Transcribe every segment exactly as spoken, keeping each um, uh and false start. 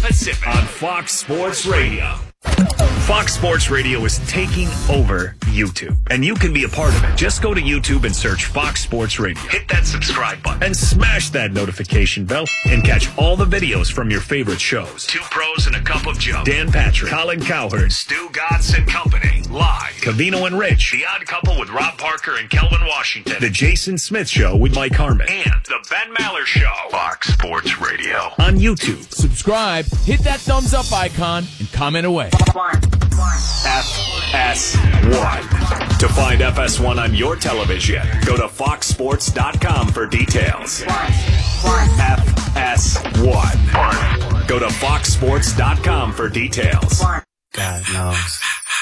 Pacific on Fox Sports Radio. Fox Sports Radio is taking over YouTube, and you can be a part of it. Just go to YouTube and search Fox Sports Radio. Hit that subscribe button and smash that notification bell and catch all the videos from your favorite shows. Two Pros and a Cup of Joe. Dan Patrick, Colin Cowherd, Stu Godson Company, live. Covino and Rich, The Odd Couple with Rob Parker and Kelvin Washington. The Jason Smith Show with Mike Harmon. And The Ben Maller Show. Fox Sports Radio on YouTube. Subscribe, hit that thumbs up icon, and comment away. F S one. To find F S one on your television, go to fox sports dot com for details. F S one. Go to fox sports dot com for details. God knows.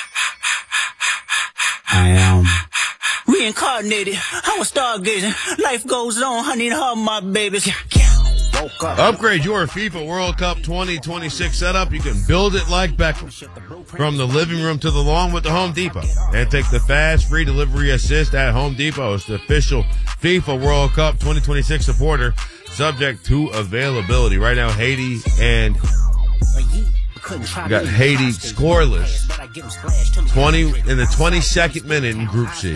I am reincarnated. I was stargazing. Life goes on, honey, and all my babies. Upgrade your FIFA World Cup twenty twenty-six setup. You can build it like Beckham. From the living room to the lawn with the Home Depot. And take the fast free delivery assist at Home Depot. It's the official FIFA World Cup twenty twenty-six supporter, subject to availability. Right now, Haiti and got Haiti scoreless. twenty in the twenty-second minute in Group C.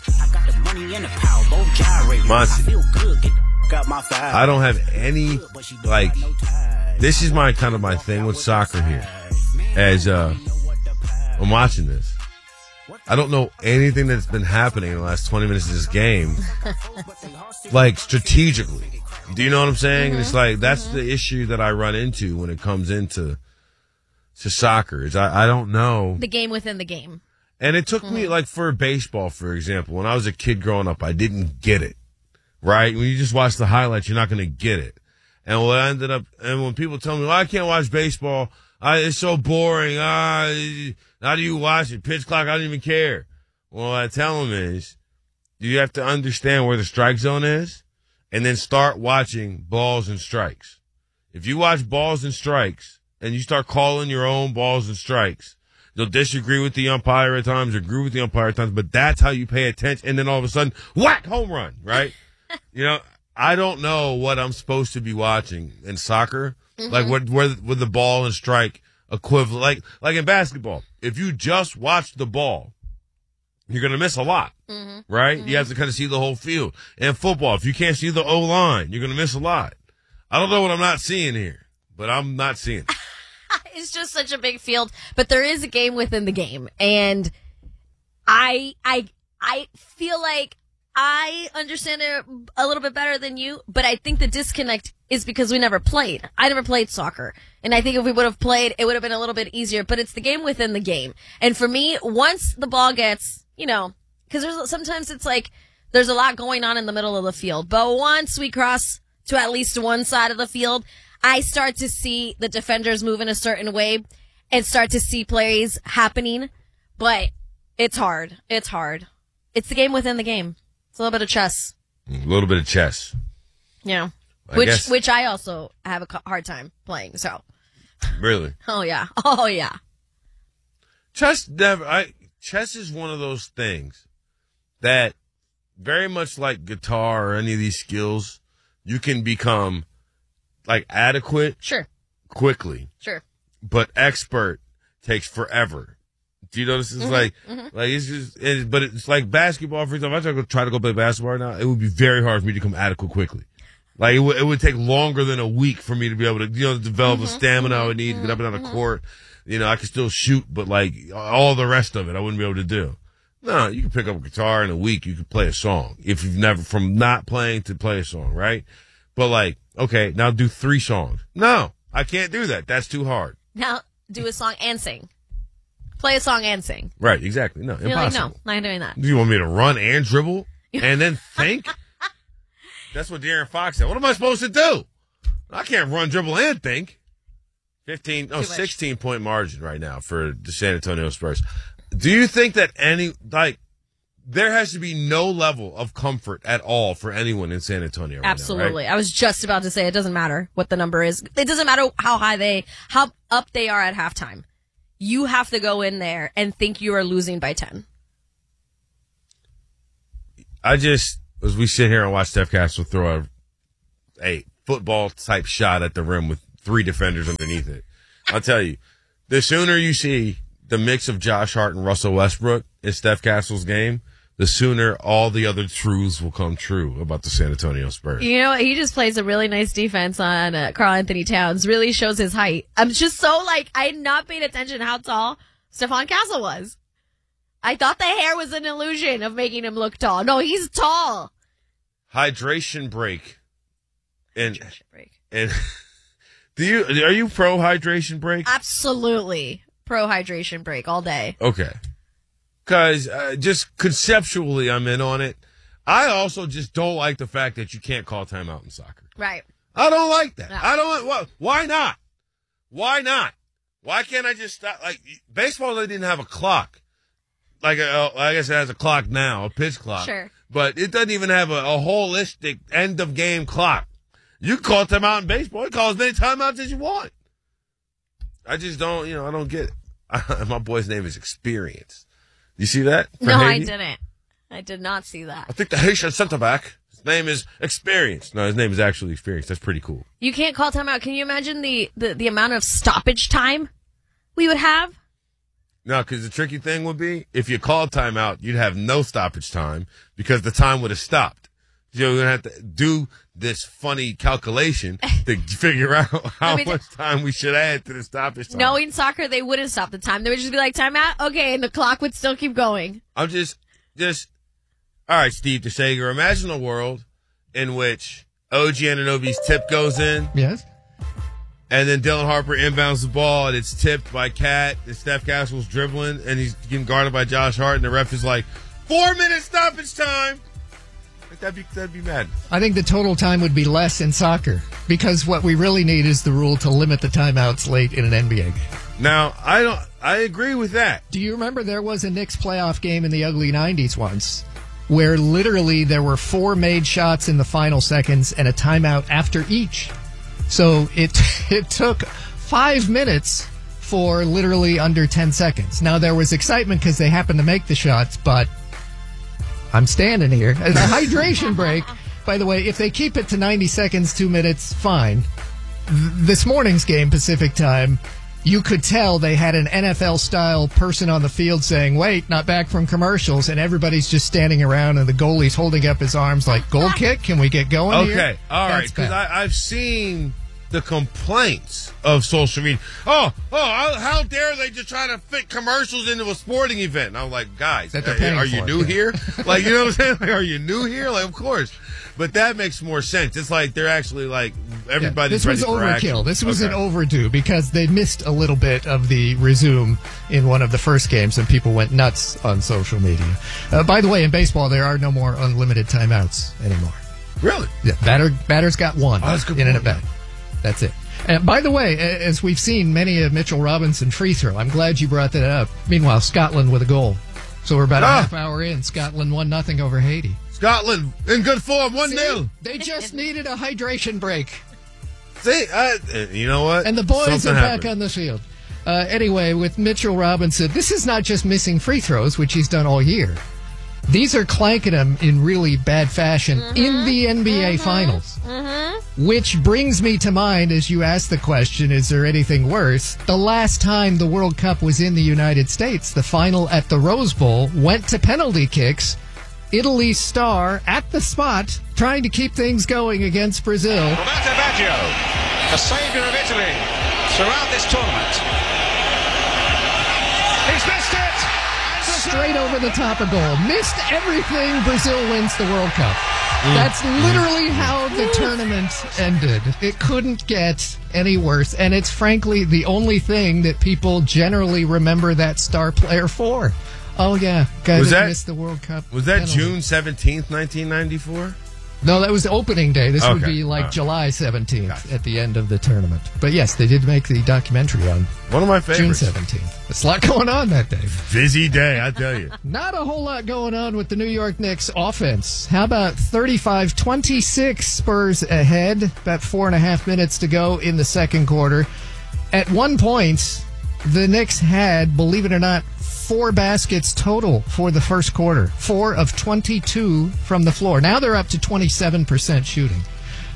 Monty, I don't have any, like, this is my kind of my thing with soccer here. As uh, I'm watching this, I don't know anything that's been happening in the last twenty minutes of this game, like, strategically. Do you know what I'm saying? Mm-hmm. It's like, that's mm-hmm. the issue that I run into when it comes into to soccer. Is I, I don't know. The game within the game. And it took mm-hmm. me, like, for baseball, for example, when I was a kid growing up, I didn't get it. Right? When you just watch the highlights, you're not going to get it. And what I ended up, and when people tell me, well, I can't watch baseball, I, it's so boring. Ah, how do you watch it? Pitch clock, I don't even care. Well, what I tell them is, you have to understand where the strike zone is, and then start watching balls and strikes. If you watch balls and strikes, and you start calling your own balls and strikes, you'll disagree with the umpire at times, agree with the umpire at times, but that's how you pay attention. And then all of a sudden, whack, home run, right? You know, I don't know what I'm supposed to be watching in soccer. Mm-hmm. Like, what, where, with the ball and strike equivalent. Like, like in basketball, if you just watch the ball, you're going to miss a lot, mm-hmm. right? Mm-hmm. You have to kind of see the whole field. And football, if you can't see the O-line, you're going to miss a lot. I don't know what I'm not seeing here, but I'm not seeing it. It's just such a big field, but there is a game within the game. And I, I, I feel like I understand it a little bit better than you, but I think the disconnect is because we never played. I never played soccer. And I think if we would have played, it would have been a little bit easier, but it's the game within the game. And for me, once the ball gets, you know, because there's sometimes it's like there's a lot going on in the middle of the field, but once we cross to at least one side of the field, I start to see the defenders move in a certain way and start to see plays happening, but it's hard. It's hard. It's the game within the game. It's a little bit of chess. A little bit of chess. Yeah. I which guess. which I also have a hard time playing, so. Really? Oh, yeah. Oh, yeah. Chess never, I, chess is one of those things that very much like guitar or any of these skills, you can become like adequate. Sure. Quickly. Sure. But expert takes forever. Do you notice? It's mm-hmm, like, mm-hmm. like it's just, it, but it's like basketball. For example, if I try to, go, try to go play basketball right now, it would be very hard for me to become adequate quickly. Like it, w- it would take longer than a week for me to be able to, you know, develop mm-hmm, the stamina mm-hmm, I would need to get up and down the court. You know, I could still shoot, but like all the rest of it, I wouldn't be able to do. No, you can pick up a guitar in a week. You can play a song if you've never from not playing to play a song, right? But like, okay, now do three songs. No, I can't do that. That's too hard. Now do a song and sing. Play a song and sing. Right, exactly. No, You're impossible. Like, no, not doing that. Do you want me to run and dribble and then think? That's what De'Aaron Fox said. What am I supposed to do? I can't run, dribble, and think. fifteen, oh, sixteen-point margin right now for the San Antonio Spurs. Do you think that any, like, there has to be no level of comfort at all for anyone in San Antonio right Absolutely. now, right? I was just about to say it doesn't matter what the number is. It doesn't matter how high they, how up they are at halftime. You have to go in there and think you are losing by ten. I just, as we sit here and watch Steph Castle throw a, a football type shot at the rim with three defenders underneath it. I'll tell you, the sooner you see the mix of Josh Hart and Russell Westbrook in Steph Castle's game, the sooner all the other truths will come true about the San Antonio Spurs. You know, he just plays a really nice defense on uh, Karl Anthony Towns. Really shows his height. I'm just so like, I had not paid attention how tall Stephon Castle was. I thought the hair was an illusion of making him look tall. No, he's tall. Hydration break. And, Hydration break. And do you, are you pro hydration break? Absolutely. Pro hydration break all day. Okay. Because uh, just conceptually, I'm in on it. I also just don't like the fact that you can't call timeout in soccer. Right. I don't like that. No. I don't. Well, why not? Why not? Why can't I just stop? Like baseball, they didn't have a clock. Like uh, I guess it has a clock now, a pitch clock. Sure. But it doesn't even have a, a holistic end of game clock. You can call timeout in baseball. You call as many timeouts as you want. I just don't. You know, I don't get it. My boy's name is Experience. You see that? No, Haiti? I didn't. I did not see that. I think the Haitian center back, his name is Experience. No, his name is actually Experience. That's pretty cool. You can't call timeout. Can you imagine the, the, the amount of stoppage time we would have? No, because the tricky thing would be, if you called timeout, you'd have no stoppage time because the time would have stopped. You're going to have to do this funny calculation to figure out how me t- much time we should add to the stoppage time. No, in soccer, they wouldn't stop the time. They would just be like, timeout? Okay, and the clock would still keep going. I'm just, just, all right, Steve DeSager, imagine a world in which O G Anunoby's tip goes in. Yes. And then Dylan Harper inbounds the ball, and it's tipped by Cat, and Steph Castle's dribbling, and he's getting guarded by Josh Hart, and the ref is like, four minute stoppage time. Like, that'd be, that'd be mad. I think the total time would be less in soccer because what we really need is the rule to limit the timeouts late in an N B A game. Now, I don't, I agree with that. Do you remember there was a Knicks playoff game in the ugly nineties once where literally there were four made shots in the final seconds and a timeout after each? So it it took five minutes for literally under ten seconds. Now, there was excitement because they happened to make the shots, but I'm standing here. The hydration break, by the way, if they keep it to ninety seconds, two minutes, fine. Th- this morning's game, Pacific time, you could tell they had an N F L-style person on the field saying, wait, not back from commercials, and everybody's just standing around, and the goalie's holding up his arms like, goal kick? Can we get going here? Okay, all right, That's because bad. I've seen the complaints of social media. Oh, oh, how, how dare they just try to fit commercials into a sporting event? And I'm like, guys, That they're are, paying are you for, new yeah. here? Like, you know what I'm saying? Like, are you new here? Like, of course. But that makes more sense. It's like they're actually like, everybody's yeah, this ready was for overkill. action. This was Okay. an overdue because they missed a little bit of the resume in one of the first games, and people went nuts on social media. Uh, by the way, in baseball, there are no more unlimited timeouts anymore. Really? Yeah, batter batter's got one Oh, that's a good in and point, at bat. That's it. And by the way, a- as we've seen many a Mitchell Robinson free throw, I'm glad you brought that up. Meanwhile, Scotland with a goal. So we're about Ah. a half hour in. Scotland one nothing over Haiti. Scotland in good form, one nil. They just needed a hydration break. See, I, uh, you know what? And the boys Something are happened. back on the field. Uh, anyway, with Mitchell Robinson, this is not just missing free throws, which he's done all year. These are clanking him in really bad fashion Mm-hmm. in the N B A Finals. Which brings me to mind, as you asked the question, is there anything worse? The last time the World Cup was in the United States, the final at the Rose Bowl went to penalty kicks. Italy's star at the spot, trying to keep things going against Brazil. Roberto Baggio, the saviour of Italy throughout this tournament. He's missed it! Straight over the top of goal. Missed everything. Brazil wins the World Cup. That's literally how the tournament ended. It couldn't get any worse. And it's frankly the only thing that people generally remember that star player for. Oh, yeah. Guy Was that that- missed the World Cup. Was that penalty. June seventeenth, nineteen ninety-four? No, that was opening day. This would Okay. be like All right. July seventeenth Gotcha. at the end of the tournament. But yes, they did make the documentary on One of my June favorites. seventeenth. There's a lot going on that day. Busy day, I tell you. Not a whole lot going on with the New York Knicks offense. How about thirty-five twenty-six Spurs ahead? About four and a half minutes to go in the second quarter. At one point, the Knicks had, believe it or not, four baskets total for the first quarter. Four of twenty-two from the floor. Now they're up to twenty-seven percent shooting.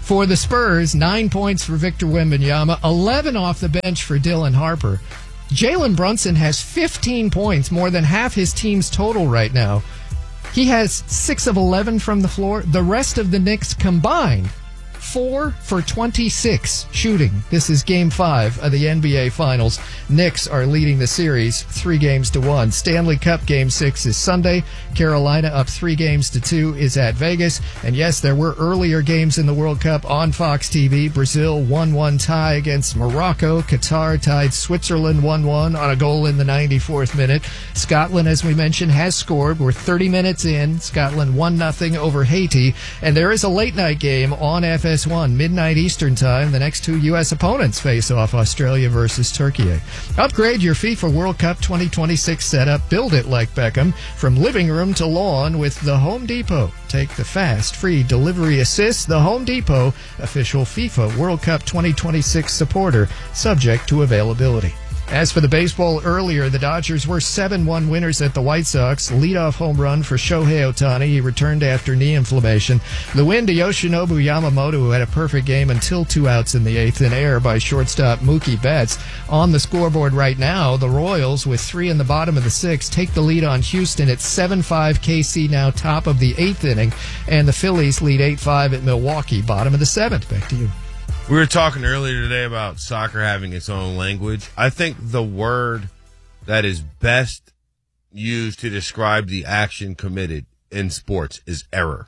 For the Spurs, nine points for Victor Wembanyama, eleven off the bench for Dylan Harper. Jalen Brunson has fifteen points, more than half his team's total right now. He has six of eleven from the floor. The rest of the Knicks combined, four for twenty-six shooting. This is game five of the N B A Finals. Knicks are leading the series three games to one. Stanley Cup game six is Sunday. Carolina up three games to two is at Vegas. And yes, there were earlier games in the World Cup on Fox T V. Brazil one one tie against Morocco. Qatar tied Switzerland one one on a goal in the ninety-fourth minute. Scotland, as we mentioned, has scored. We're thirty minutes in. Scotland one nothing over Haiti. And there is a late night game on F S one, midnight Eastern time. The next two U S opponents face off, Australia versus Turkey. Upgrade your FIFA World Cup twenty twenty-six setup. Build it like Beckham. From living room to lawn with the Home Depot. Take the fast, free delivery assist. The Home Depot, official FIFA World Cup twenty twenty-six supporter, subject to availability. As for the baseball earlier, the Dodgers were seven one winners at the White Sox. Leadoff home run for Shohei Ohtani. He returned after knee inflammation. The win to Yoshinobu Yamamoto, who had a perfect game until two outs in the eighth, in error by shortstop Mookie Betts. On the scoreboard right now, the Royals, with three in the bottom of the sixth, take the lead on Houston at seven five. K C now top of the eighth inning. And the Phillies lead eight five at Milwaukee, bottom of the seventh. Back to you. We were talking earlier today about soccer having its own language. I think the word that is best used to describe the action committed in sports is error.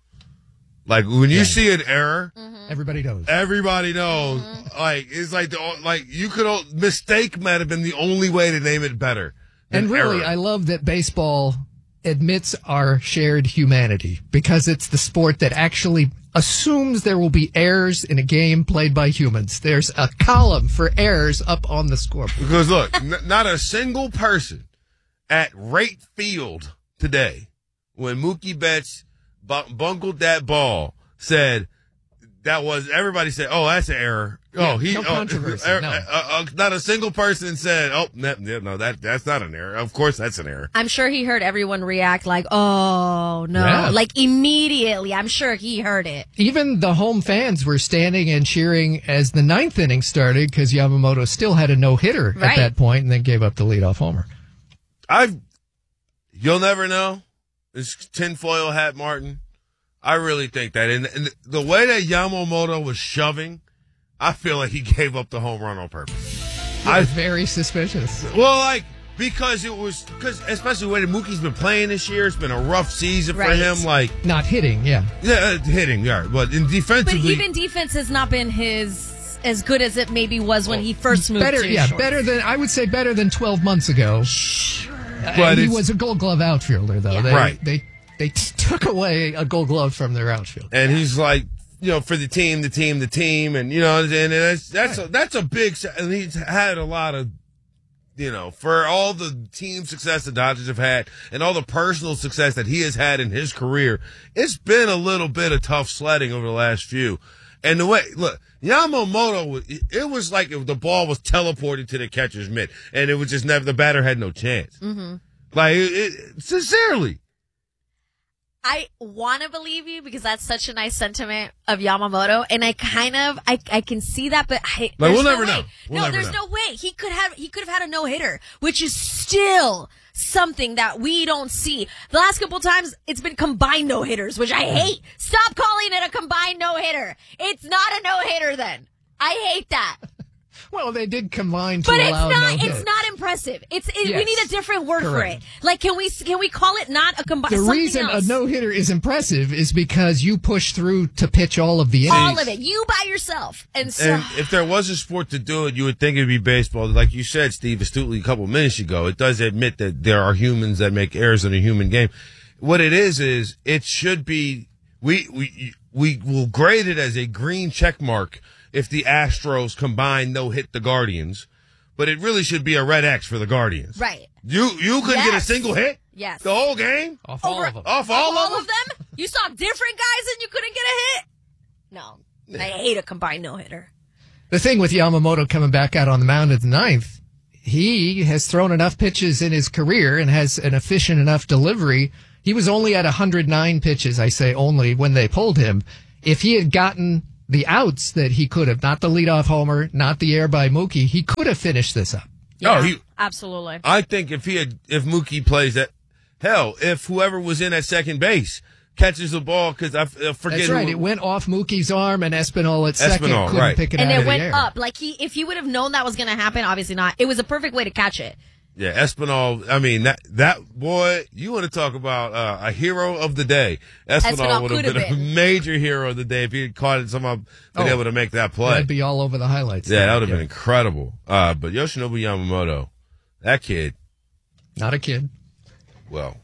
Like when you yeah. see an error, mm-hmm. everybody knows. Everybody knows. Mm-hmm. Like it's like the like you could mistake might have been the only way to name it better. And really, error. I love that baseball admits our shared humanity because it's the sport that actually assumes there will be errors in a game played by humans. There's a column for errors up on the scoreboard. Because look, n- not a single person at right field today, when Mookie Betts bu- bungled that ball, said that was, everybody said, oh, that's an error. Yeah, oh, he, no controversy. Uh, no. Uh, uh, not a single person said, oh, no, no, that that's not an error. Of course, that's an error. I'm sure he heard everyone react like, oh, no. Yeah. Like, immediately. I'm sure he heard it. Even the home fans were standing and cheering as the ninth inning started because Yamamoto still had a no-hitter right. at that point and then gave up the leadoff homer. I've, you'll never know. It's tinfoil hat Martin. I really think that. And, and the way that Yamamoto was shoving, I feel like he gave up the home run on purpose. I was very suspicious. Well, like, because it was, because especially when Mookie's been playing this year, it's been a rough season right. for him. Like, not hitting, yeah. Yeah, hitting, yeah. But in defensively. But even defense has not been his, as good as it maybe was when he first moved better, to yeah, shorts. better than, I would say better than twelve months ago. Sure. Uh, he was a Gold Glove outfielder, though. Yeah. They, right. They, they t- took away a Gold Glove from their outfield. And he's like, you know, for the team, the team, the team, and you know, and that's that's a, that's a big. And he's had a lot of, you know, for all the team success the Dodgers have had, and all the personal success that he has had in his career. It's been a little bit of tough sledding over the last few. And the way, look, Yamamoto, it was like if the ball was teleported to the catcher's mitt, and it was just never, the batter had no chance. Mm-hmm. Like, it, it, sincerely. I want to believe you because that's such a nice sentiment of Yamamoto, and I kind of I I can see that, but I, like, we'll no never way. know. We'll no, never there's know. no way he could have he could have had a no hitter, which is still something that we don't see. The last couple times it's been combined no hitters, which I hate. Stop calling it a combined no hitter. It's not a no hitter then. I hate that. Well, they did combine to But it's allow not. no It's hit. not impressive. It's. It, Yes. We need a different word Correct. for it. Like, can we? Can we call it not a combined? The reason else. a no-hitter is impressive is because you push through to pitch all of the innings. all of it, you by yourself, and so. And if there was a sport to do it, you would think it'd be baseball. Like you said, Steve, astutely a couple minutes ago, it does admit that there are humans that make errors in a human game. What it is, is it should be, we, we, we will grade it as a green check mark if the Astros combined no hit the Guardians, but it really should be a red X for the Guardians. Right. You, you couldn't get a Yes. single hit? Yes. The whole game? Off all Over- of them. Off all, Of all of of them? You saw different guys and you couldn't get a hit? No. I hate a combined no-hitter. The thing with Yamamoto coming back out on the mound at the ninth, he has thrown enough pitches in his career and has an efficient enough delivery. He was only at one hundred nine pitches, I say only, when they pulled him. If he had gotten the outs that he could have, not the leadoff homer, not the air by Mookie, he could have finished this up. Yeah, oh, he, absolutely. I think if he had, if Mookie plays that, hell, if whoever was in at second base catches the ball, because I, I forget. That's right. Who, it went off Mookie's arm, and Espinal at second Espinal, couldn't right. pick it and out it of went the air. up. Like he, if he would have known that was going to happen, obviously not. It was a perfect way to catch it. Yeah, Espinal. I mean, that that boy. You want to talk about uh, a hero of the day? Espinal, Espinal would have could been, have a been. major hero of the day if he had caught it. Somehow been Oh, able to make that play. That'd be all over the highlights. Yeah, there. that would have Yeah. been incredible. Uh, but Yoshinobu Yamamoto, that kid. Not a kid. Well,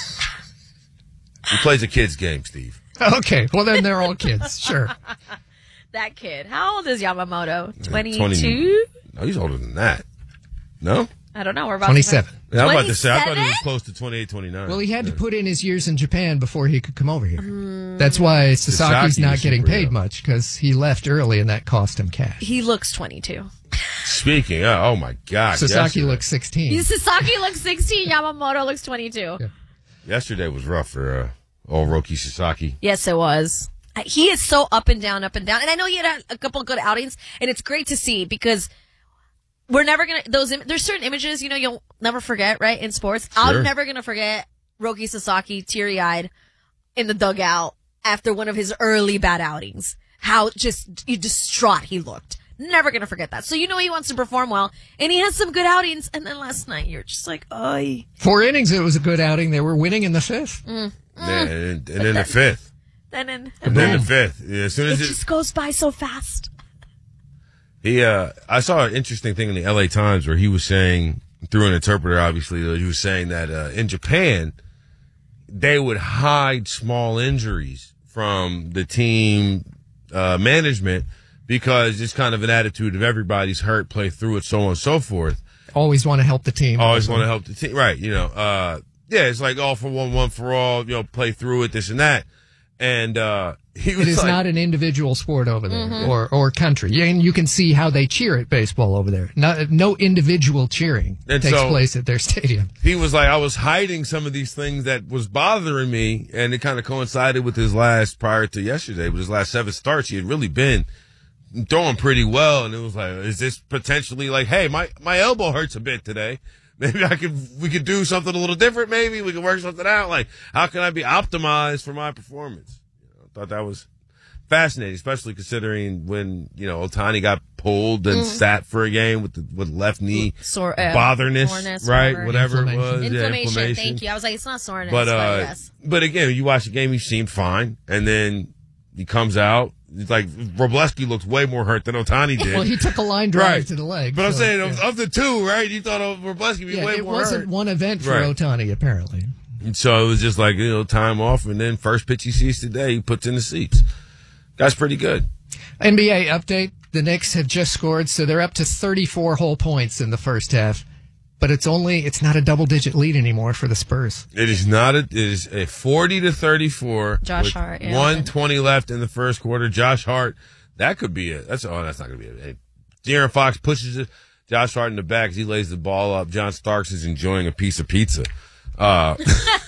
he plays a kid's game, Steve. Okay, well then they're all kids. Sure. That kid. How old is Yamamoto? twenty-two? twenty No, he's older than that. No? I don't know. We're about twenty-seven. Yeah, I'm about to say, I thought he was twenty-seven? close to twenty-eight, twenty-nine. Well, he had to Yeah. put in his years in Japan before he could come over here. That's why Sasaki's Sasaki not is getting super paid young. much, because he left early and that cost him cash. He looks twenty-two. Speaking of, oh my God. Sasaki yesterday, looks sixteen. Sasaki looks sixteen. Yamamoto looks twenty-two. Yeah. Yesterday was rough for uh, old Roki Sasaki. Yes, it was. Uh, He is so up and down, up and down. And I know he had a, a couple of good outings, and it's great to see because we're never going to, those, im- there's certain images, you know, you'll never forget, right, in sports. Sure. I'm never going to forget Roki Sasaki teary-eyed in the dugout after one of his early bad outings. How just distraught he looked. Never going to forget that. So you know he wants to perform well, and he has some good outings, and then last night you're just like, oh. Four innings, it was a good outing. They were winning in the fifth. Mm. Yeah, and, and then the fifth. And then, And then the fifth. Yeah, as soon it as it, just goes by so fast. he, uh, I saw an interesting thing in the L A Times where he was saying, through an interpreter, obviously, that he was saying that uh, in Japan, they would hide small injuries from the team uh, management because it's kind of an attitude of everybody's hurt, play through it, so on and so forth. Always want to help the team. Always want to help the team. Right. You know, uh, yeah, it's like all for one, one for all, you know, play through it, this and that. And, uh, he was It is like, not an individual sport over there, or or country. And you can see how they cheer at baseball over there. No, no individual cheering And takes so- place at their stadium. he was like, I was hiding some of these things that was bothering me. And it kind of coincided with his last, prior to yesterday, with his last seven starts. He had really been throwing pretty well. And it was like, is this potentially like, hey, my, my elbow hurts a bit today. Maybe I could, we could do something a little different. Maybe we could work something out. Like, how can I be optimized for my performance? You know, I thought that was fascinating, especially considering when, you know, Ohtani got pulled and sat for a game with the, with left knee Sore, uh, botherness, soreness, right? whatever. Whatever it was. Inflammation. Yeah, Inflammation, inflammation. thank you. I was like, it's not soreness, But, but, uh, yes. but again, you watch the game, he seemed fine. And then he comes out. It's like, Robleski looked way more hurt than Ohtani did. Well, he took a line drive Right. to the leg. But I'm so, saying, yeah. of, of the two, right, you thought of Robleski would be Yeah, way it more wasn't hurt. one event for Right. Ohtani, apparently. And so it was just like, you know, time off, and then first pitch he sees today, he puts in the seats. Guy's pretty good. N B A update. The Knicks have just scored, so they're up to thirty-four whole points in the first half. But it's only, it's not a double-digit lead anymore for the Spurs. It is not a, it is a forty to thirty-four. Josh with Hart, yeah. one twenty left in the first quarter. Josh Hart, that could be it. That's, oh, that's not going to be it. De'Aaron Fox pushes it. Josh Hart in the back as he lays the ball up. John Starks is enjoying a piece of pizza. Uh,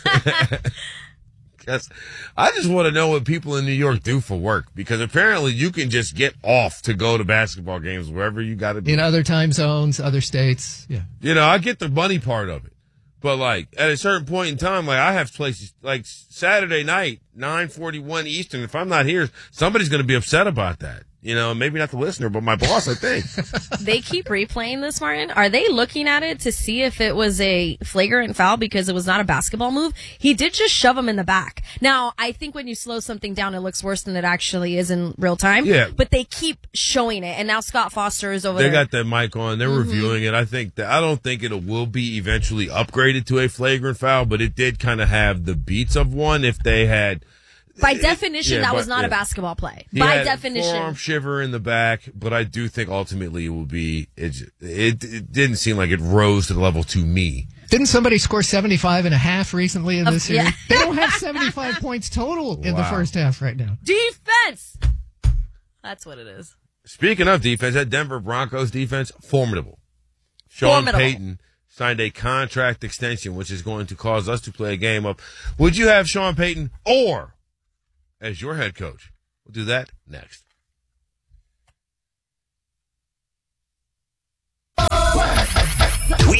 That's, I just want to know what people in New York do for work, because apparently you can just get off to go to basketball games wherever you got to be. In other time zones, other states, yeah. You know, I get the money part of it, but like at a certain point in time, like I have places like Saturday night, nine forty-one Eastern. If I'm not here, somebody's going to be upset about that. You know, maybe not the listener, but my boss, I think. They keep replaying this, Martin. Are they looking at it to see if it was a flagrant foul because it was not a basketball move? He did just shove him in the back. Now, I think when you slow something down, it looks worse than it actually is in real time. Yeah. But they keep showing it, and now Scott Foster is over They there. got that mic on. They're reviewing it. I think that I don't think it will be eventually upgraded to a flagrant foul, but it did kind of have the beats of one. If they had, By definition, yeah, that but- was not yeah. a basketball play. he By had definition. forearm shiver in the back, but I do think ultimately it will be. It, it it didn't seem like it rose to the level to me. Didn't somebody score seventy-five and a half recently in this yeah. series? They don't have seventy-five points total in the Wow. first half right now. Defense! That's what it is. Speaking of defense, that Denver Broncos defense, formidable. Sean Formidable. Payton signed a contract extension, which is going to cause us to play a game of, would you have Sean Payton or as your head coach? We'll do that next.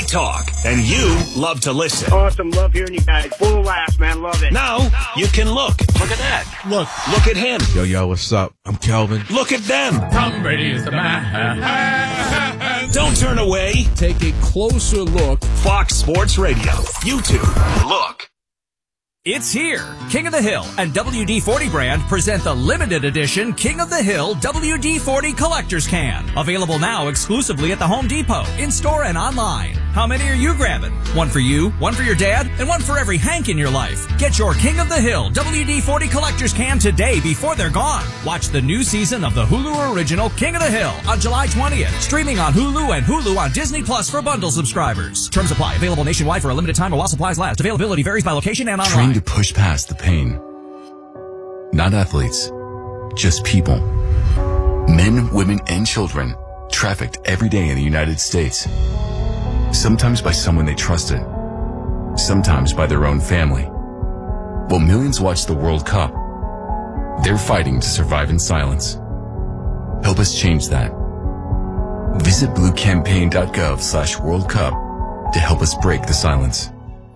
talk, and you love to listen. Awesome. Love hearing you guys. Full of laughs, man. Love it. Now you can look. Look at that. Look. Look at him. Yo, yo, what's up? I'm Kelvin. Look at them. Tom Brady is the man. Don't turn away. Take a closer look. Fox Sports Radio. YouTube. Look. It's here. King of the Hill and W D forty brand present the limited edition King of the Hill W D forty Collector's Can. Available now exclusively at the Home Depot, in-store and online. How many are you grabbing? One for you, one for your dad, and one for every Hank in your life. Get your King of the Hill W D forty Collector's Can today before they're gone. Watch the new season of the Hulu original King of the Hill on July twentieth. Streaming on Hulu and Hulu on Disney Plus for bundle subscribers. Terms apply. Available nationwide for a limited time while supplies last. Availability varies by location and online. Train to push past the pain. Not athletes, just people. Men, women, and children trafficked every day in the United States. Sometimes by someone they trusted, sometimes by their own family. While millions watch the World Cup, they're fighting to survive in silence. Help us change that. Visit bluecampaign.gov slash World Cup to help us break the silence.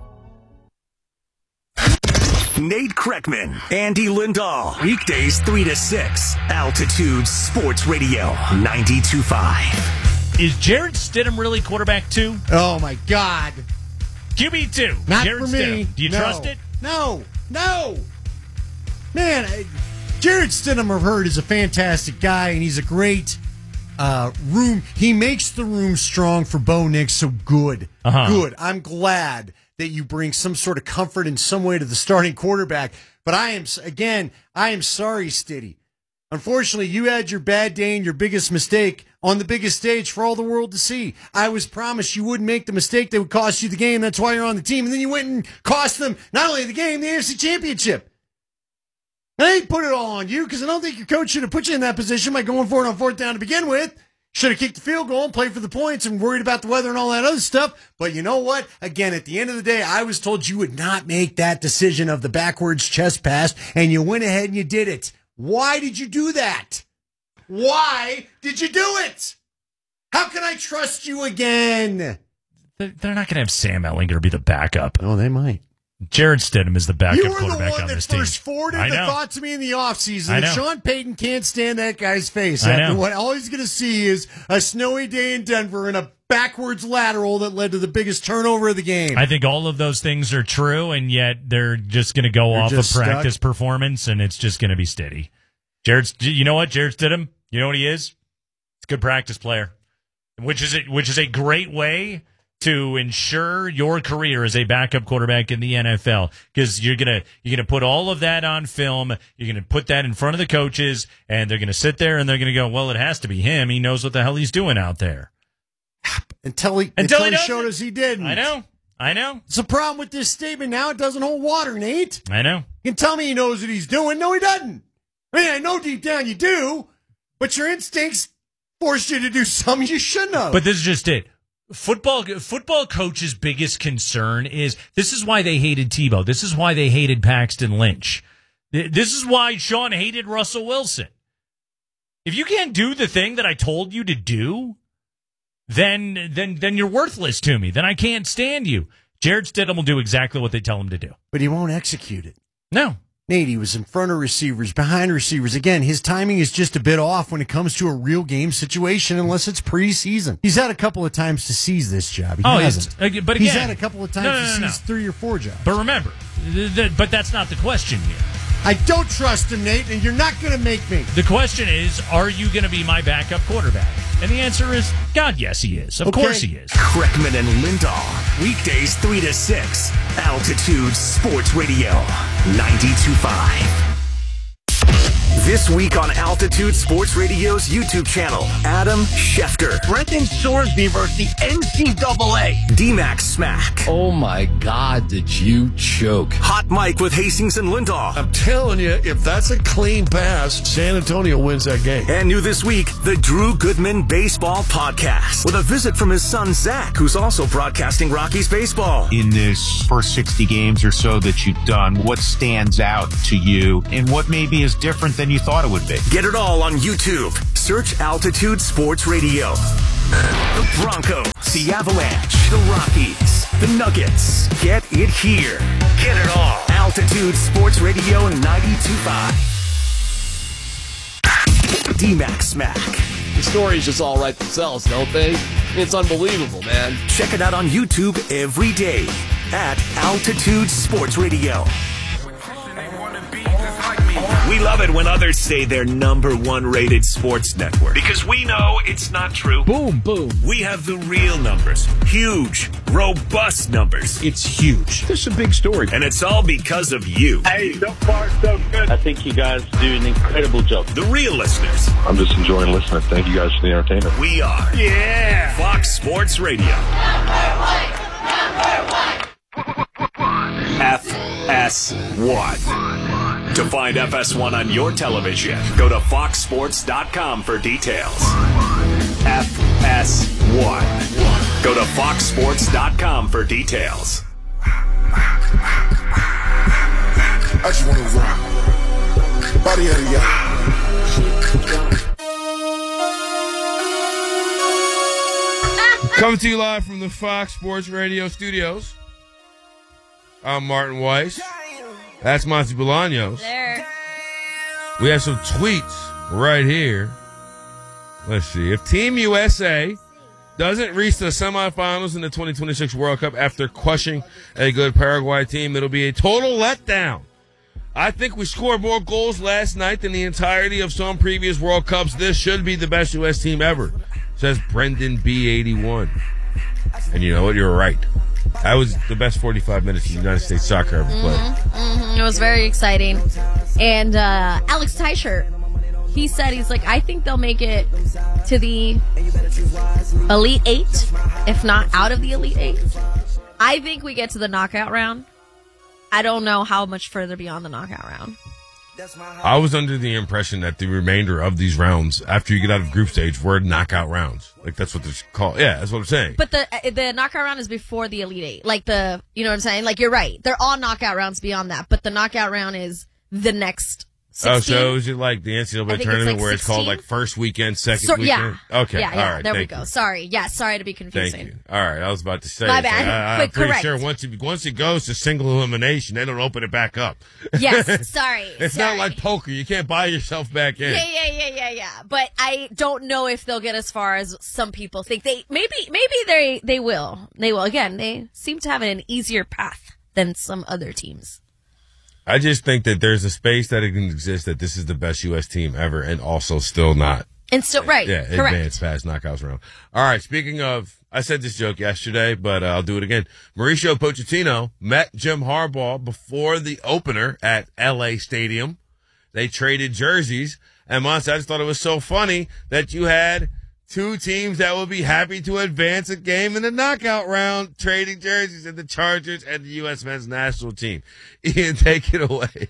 Nate Kreckman, Andy Lindahl. Weekdays three to six. Altitude Sports Radio ninety-two point five. Is Jarrett Stidham really quarterback two? Oh, my God. Q B two. Not Jarrett for me. Stidham. Do you no. trust it? No. No. Man, I, Jarrett Stidham, I've heard, is a fantastic guy, and he's a great uh, room. He makes the room strong for Bo Nix, so good. Uh-huh. Good. I'm glad that you bring some sort of comfort in some way to the starting quarterback. But I am, again, I am sorry, Stiddy. Unfortunately, you had your bad day and your biggest mistake on the biggest stage for all the world to see. I was promised you wouldn't make the mistake that would cost you the game. That's why you're on the team. And then you went and cost them not only the game, the A F C Championship. And I ain't put it all on you because I don't think your coach should have put you in that position by going for it on fourth down to begin with. Should have kicked the field goal and played for the points and worried about the weather and all that other stuff. But you know what? Again, at the end of the day, I was told you would not make that decision of the backwards chest pass, and you went ahead and you did it. Why did you do that? Why did you do it? How can I trust you again? They're not going to have Sam Ehlinger be the backup. Oh, they might. Jared Stidham is the backup you were quarterback the one on that this team. first forwarded I the know. thought to me in the offseason I that know. Sean Payton can't stand that guy's face. I After know. what all he's going to see is a snowy day in Denver and a backwards lateral that led to the biggest turnover of the game. I think all of those things are true, and yet they're just going to go They're off of just practice stuck. performance, and it's just going to be steady. Jared, you know what? Jared Stidham, you know what he is? He's a good practice player, which is a, which is a great way to ensure your career as a backup quarterback in the N F L, because you're gonna you're gonna put all of that on film. You're gonna put that in front of the coaches, and they're gonna sit there and they're gonna go, "Well, it has to be him. He knows what the hell he's doing out there." Until he Until until, he he, doesn't. showed us he didn't. I know, I know. It's a problem with this statement now. It doesn't hold water, Nate. I know. You can tell me he knows what he's doing. No, he doesn't. I mean, I know deep down you do, but your instincts forced you to do something you shouldn't have. But this is just it. Football football coach's biggest concern is this is why they hated Tebow. This is why they hated Paxton Lynch. This is why Sean hated Russell Wilson. If you can't do the thing that I told you to do, then then then you're worthless to me. Then I can't stand you. Jared Stidham will do exactly what they tell him to do. But he won't execute it. No. Nate, he was in front of receivers, behind receivers. Again, his timing is just a bit off when it comes to a real game situation, unless it's preseason. He's had a couple of times to seize this job. He oh, hasn't. But again, he's had a couple of times no, no, to no, seize no. three or four jobs. But remember, th- th- but that's not the question here. I don't trust him, Nate, and you're not going to make me. The question is, are you going to be my backup quarterback? And the answer is, God, yes, he is. Of Okay. course he is. Kreckman and Lindahl. Weekdays three to six. Altitude Sports Radio ninety-two point five. This week on Altitude Sports Radio's YouTube channel, Adam Schefter. Brendan Sorsby versus the N C double A. D-Max Smack. Oh my God, did you choke? Hot Mike with Hastings and Lindahl. I'm telling you, if that's a clean pass, San Antonio wins that game. And new this week, the Drew Goodman Baseball Podcast. With a visit from his son, Zach, who's also broadcasting Rockies baseball. In this first sixty games or so that you've done, what stands out to you and what maybe is different than you thought it would be? Get it all on YouTube. Search Altitude Sports Radio. The Broncos, the Avalanche, the Rockies, the Nuggets. Get it here. Get it all. Altitude Sports Radio ninety-two point five. D-Mac Smack. The stories just all write themselves, don't they? It's unbelievable, man. Check it out on YouTube every day at Altitude Sports Radio. We love it when others say they're number one rated sports network because we know it's not true. Boom, boom. We have the real numbers. Huge, robust numbers. It's huge. This is a big story. And it's all because of you. Hey, so far so good. I think you guys do an incredible job. The real listeners. I'm just enjoying listening. Thank you guys for the entertainment. We are. Yeah. Fox Sports Radio. F S one. To find F S one on your television, go to fox sports dot com for details. F S one. Go to fox sports dot com for details. I just want to rock. Body out of y'all. Coming to you live from the Fox Sports Radio studios. I'm Martin Weiss. That's Monty Bolaños. There. We have some tweets right here. Let's see. If Team U S A doesn't reach the semifinals in the twenty twenty-six World Cup after crushing a good Paraguay team, it'll be a total letdown. I think we scored more goals last night than the entirety of some previous World Cups. This should be the best U S team ever, says Brendan B eighty-one. And you know what? You're right. That was the best forty-five minutes of United States soccer ever played. Mm-hmm, mm-hmm. It was very exciting. And uh, Alex Teicher, he said, he's like, I think they'll make it to the Elite Eight, if not out of the Elite Eight. I think we get to the knockout round. I don't know how much further beyond the knockout round. I was under the impression that the remainder of these rounds, after you get out of group stage, were knockout rounds. Like, that's what they're called. Yeah, that's what I'm saying. But the the knockout round is before the Elite Eight. Like, the, you know what I'm saying? Like, you're right. They're all knockout rounds beyond that. But the knockout round is the next sixteen. Oh, so is it like the N C double A tournament it's like where it's called sixteen? like first weekend, second So, weekend? yeah. Okay, Yeah, yeah. all right. There we thank go. you. Sorry. Yeah, sorry to be confusing. Thank you. All right, I was about to say. My it's bad. Like, I, I'm But pretty correct. sure once it, once it goes to single elimination, they don't open it back up. Yes, sorry. It's sorry. not like poker. You can't buy yourself back in. Yeah, yeah, yeah, yeah, yeah. But I don't know if they'll get as far as some people think. They maybe maybe they they will. They will. Again, they seem to have an easier path than some other teams. I just think that there's a space that it can exist that this is the best U S team ever and also still not. And still, right. Yeah, correct. advanced past knockouts round. All right, speaking of, I said this joke yesterday, but uh, I'll do it again. Mauricio Pochettino met Jim Harbaugh before the opener at L A Stadium. They traded jerseys. And Monty, I just thought it was so funny that you had two teams that will be happy to advance a game in the knockout round, trading jerseys, and the Chargers and the U S men's national team. Ian, take it away.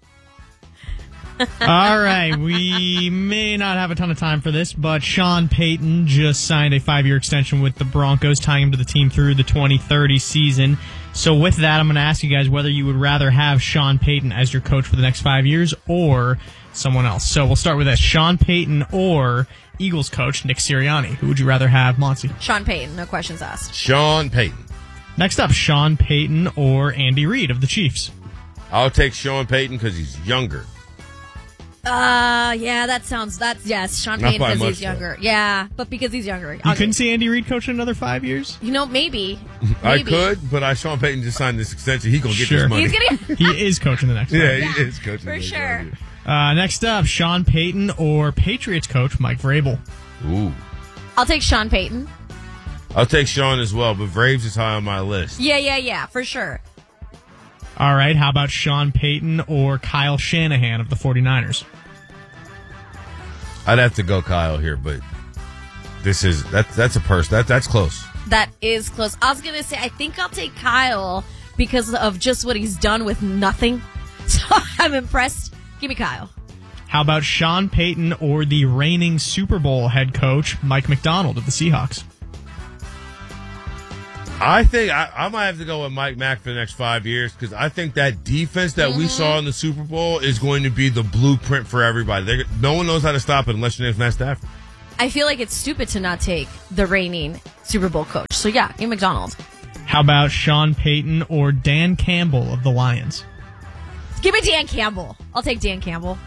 All right, we may not have a ton of time for this, but Sean Payton just signed a five-year extension with the Broncos, tying him to the team through the twenty thirty season. So with that, I'm going to ask you guys whether you would rather have Sean Payton as your coach for the next five years or someone else. So we'll start with this. Sean Payton or Eagles coach Nick Sirianni. Who would you rather have, Monty? Sean Payton, no questions asked. Sean Payton. Next up, Sean Payton or Andy Reid of the Chiefs. I'll take Sean Payton because he's younger. Uh, yeah, that sounds, that's, yes, Sean Not Payton by because much, he's younger. Yeah, but because he's younger. You I'll couldn't get- see Andy Reid coaching another five years? You know, maybe. I Maybe. could, but I Sean Payton just signed this extension. He gonna get Sure. this money. He's getting- He is coaching the next yeah, five. he is coaching For the next sure. five years. Uh, next up, Sean Payton or Patriots coach Mike Vrabel. Ooh. I'll take Sean Payton. I'll take Sean as well, but Braves is high on my list. Yeah, yeah, yeah, for sure. All right, how about Sean Payton or Kyle Shanahan of the 49ers? I'd have to go Kyle here, but this is that that's a purse. That that's close. That is close. I was going to say, I think I'll take Kyle because of just what he's done with nothing. So I'm impressed. Give me Kyle. How about Sean Payton or the reigning Super Bowl head coach Mike McDonald of the Seahawks? I think I, I might have to go with Mike Mack for the next five years because I think that defense that mm-hmm. we saw in the Super Bowl is going to be the blueprint for everybody. They're, no one knows how to stop it unless your name's Matt Stafford. I feel like it's stupid to not take the reigning Super Bowl coach. So, yeah, give McDonald. How about Sean Payton or Dan Campbell of the Lions? Give me Dan Campbell. I'll take Dan Campbell.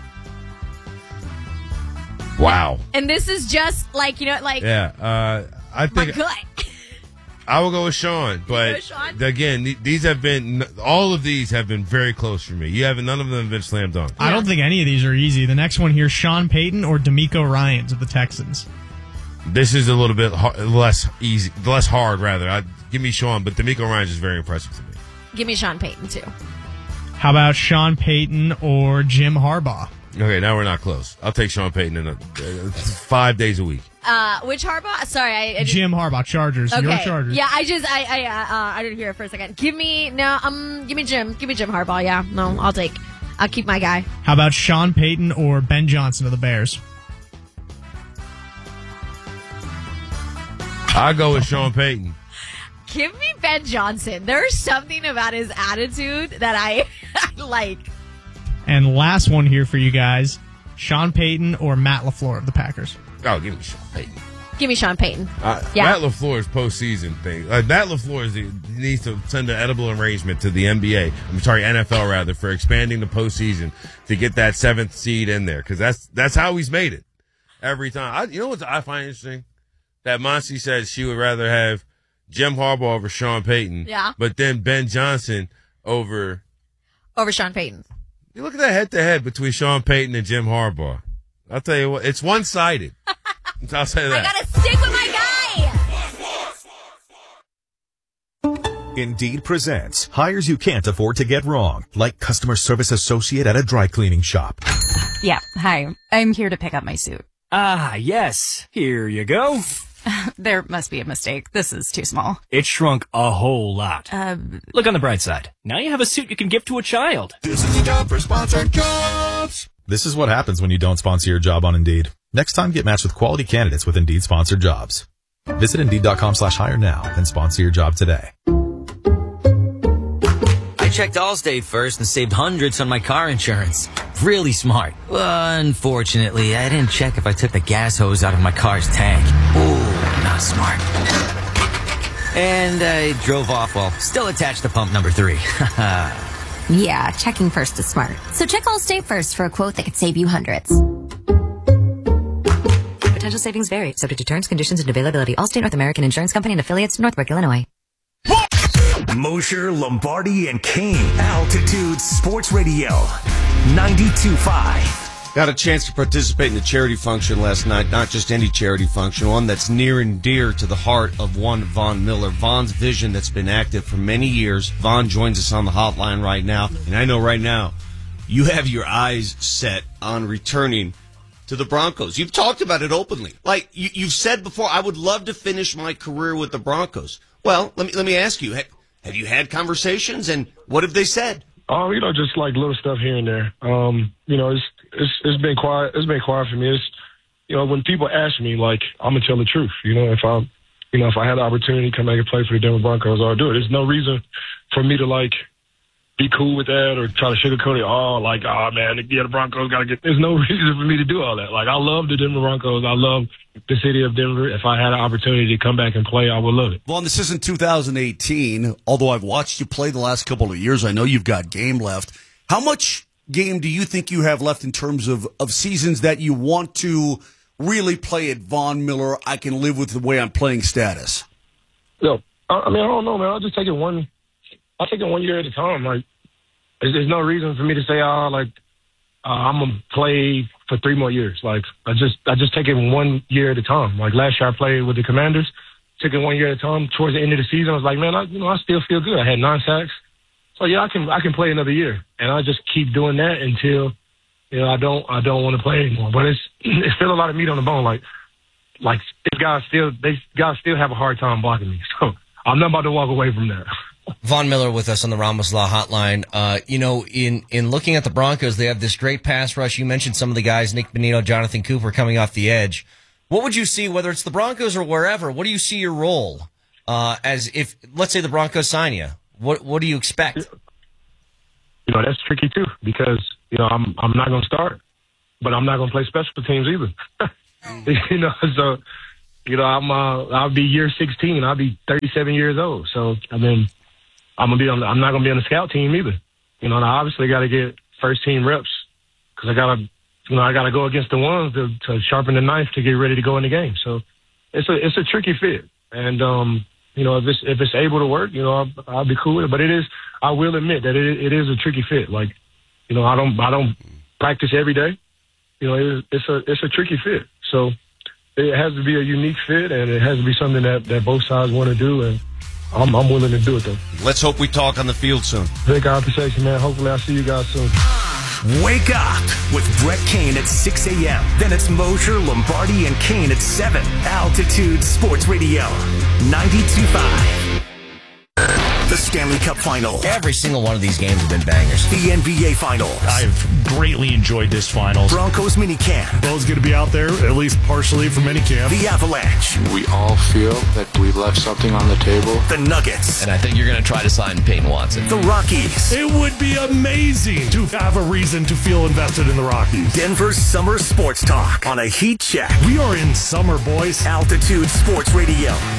Wow. And this is just like, you know, like. Yeah, uh, I think. My gut. I will go with Sean, but with Sean? Again, these have been all of these have been very close for me. You haven't none of them have been slam dunk. I don't think any of these are easy. The next one here, Sean Payton or D'Amico Ryans of the Texans. This is a little bit hard, less easy, less hard rather. I, give me Sean, but D'Amico Ryans is very impressive to me. Give me Sean Payton too. How about Sean Payton or Jim Harbaugh? Okay, now we're not close. I'll take Sean Payton in a, uh, five days a week. Uh, which Harbaugh? Sorry, I, I just, Jim Harbaugh, Chargers. Okay. Your Chargers. Yeah, I just I I uh, uh, I didn't hear it for a second. Give me no um give me Jim. Give me Jim Harbaugh. Yeah, no, I'll take. I'll keep my guy. How about Sean Payton or Ben Johnson of the Bears? I go with Sean Payton. Give me Ben Johnson. There's something about his attitude that I, I like. And last one here for you guys: Sean Payton or Matt LaFleur of the Packers. Oh, give me Sean Payton. Give me Sean Payton. Uh, yeah. Matt LaFleur's postseason thing. Uh, Matt LaFleur is the, he needs to send an edible arrangement to the N B A. I'm sorry, N F L rather, for expanding the postseason to get that seventh seed in there because that's that's how he's made it every time. I, you know what I find interesting? That Monty said she would rather have Jim Harbaugh over Sean Payton. Yeah. But then Ben Johnson over over Sean Payton. You look at that head to head between Sean Payton and Jim Harbaugh. I'll tell you what, it's one sided. I'll say that. I gotta stick with my guy. Indeed presents hires you can't afford to get wrong, like customer service associate at a dry cleaning shop. Yeah, hi. I'm here to pick up my suit. Ah, yes. Here you go. There must be a mistake. This is too small. It shrunk a whole lot. Uh, Look on the bright side. Now you have a suit you can give to a child. This is the job for sponsored jobs. This is what happens when you don't sponsor your job on Indeed. Next time, get matched with quality candidates with Indeed sponsored jobs. Visit Indeed.com slash hire now and sponsor your job today. I checked Allstate first and saved hundreds on my car insurance. Really smart. Well, unfortunately, I didn't check if I took the gas hose out of my car's tank. Ooh, not smart. And I drove off while still attached to pump number three. Yeah, checking first is smart. So check Allstate first for a quote that could save you hundreds. Potential savings vary, subject to terms, conditions, and availability. Allstate North American Insurance Company and affiliates, Northbrook, Illinois. Mosher, Lombardi, and Kane. Altitude Sports Radio. ninety-two point five. Got a chance to participate in the charity function last night. Not just any charity function, one that's near and dear to the heart of one Von Miller. Von's vision that's been active for many years. Von joins us on the hotline right now. And I know right now you have your eyes set on returning to the Broncos. You've talked about it openly. Like you, you've said before, I would love to finish my career with the Broncos. Well, let me let me ask you, have you had conversations and what have they said? Um, you know, just like little stuff here and there. Um, you know, it's it's it's been quiet. It's been quiet for me. It's, you know, when people ask me, like, I'm gonna tell the truth. You know, if I, you know, if I had the opportunity to come back and play for the Denver Broncos, I'll do it. There's no reason for me to like be cool with that or try to sugarcoat it. Oh, like, oh man, yeah, the Broncos gotta get. There's no reason for me to do all that. Like, I love the Denver Broncos. I love the city of Denver. If I had an opportunity to come back and play, I would love it. Well, this isn't two thousand eighteen, although I've watched you play the last couple of years. I know you've got game left. How much game do you think you have left in terms of, of seasons that you want to really play at Von Miller, I can live with the way I'm playing status? No, I mean, I don't know, man. I'll just take it one, I'll take it one year at a time. Like, there's, there's no reason for me to say, oh, like, uh, I'm going to play for three more years. Like, I just, I just take it one year at a time. Like, last year I played with the Commanders, took it one year at a time. Towards the end of the season, I was like, man, I, you know, I still feel good. I had nine sacks. So yeah, I can, I can play another year. And I just keep doing that until, you know, I don't, I don't want to play anymore. But it's, it's still a lot of meat on the bone. Like, like, these guys still, they guys still have a hard time blocking me. So I'm not about to walk away from that. Von Miller with us on the Ramos Law Hotline. Uh, you know, in, in looking at the Broncos, they have this great pass rush. You mentioned some of the guys, Nick Bonito, Jonathan Cooper coming off the edge. What would you see, whether it's the Broncos or wherever, what do you see your role Uh, as if, let's say the Broncos sign you, what what do you expect? You know, that's tricky too because you know I'm I'm not going to start, but I'm not going to play special teams either. you know, so you know I'm uh, I'll be year sixteen. I'll be thirty-seven years old. So I mean, I'm gonna be on. I'm not going to be on the scout team either. You know, and I obviously got to get first team reps because I got to, you know, I got to go against the ones to, to sharpen the knife to get ready to go in the game. So it's a it's a tricky fit, and um. You know, if it's if it's able to work, you know, I'll, I'll be cool with it. But it is, I will admit that it it is a tricky fit. Like, you know, I don't I don't practice every day. You know, it, it's a it's a tricky fit. So it has to be a unique fit, and it has to be something that, that both sides want to do. And I'm I'm willing to do it though. Let's hope we talk on the field soon. Big appreciation, man. Hopefully, I'll see you guys soon. Wake up with Brett Kane at six a.m. Then it's Mosher, Lombardi, and Kane at seven. Altitude Sports Radio, ninety-two point five. The Stanley Cup Final. Every single one of these games have been bangers. The N B A Finals. I've greatly enjoyed this finals. Broncos minicamp. Bo's going to be out there, at least partially, for minicamp. The Avalanche. We all feel that we left something on the table. The Nuggets. And I think you're going to try to sign Peyton Watson. The Rockies. It would be amazing to have a reason to feel invested in the Rockies. Denver's Summer Sports Talk on a heat check. We are in summer, boys. Altitude Sports Radio.